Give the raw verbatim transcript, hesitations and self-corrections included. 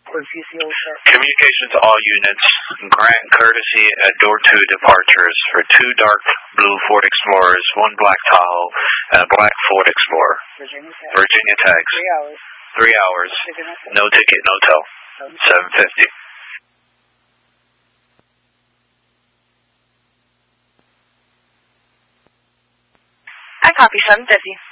Communication to all units. Grant courtesy at door two departures for two dark blue Ford Explorers, one black Tahoe, and a black Ford Explorer. Virginia tax. Virginia tax. Three hours. Three hours. No ticket, no tow. Seven fifty. I copy seven fifty.